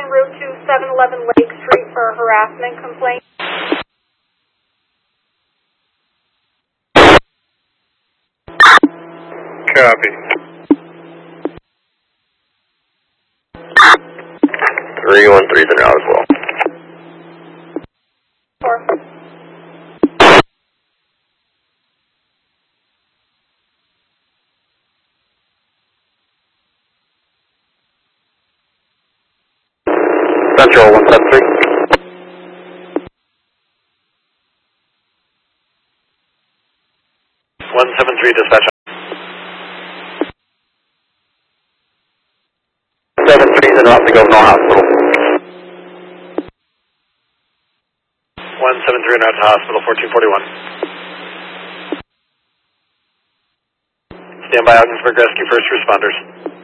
en route to 711 Lake Street for a harassment complaint. Copy. 313's en route as well. 4. Central 173. 173 dispatch. 73's en route to Governor Hospital. 173 en route to hospital, 1441. Stand by Ogdensburg Rescue First Responders.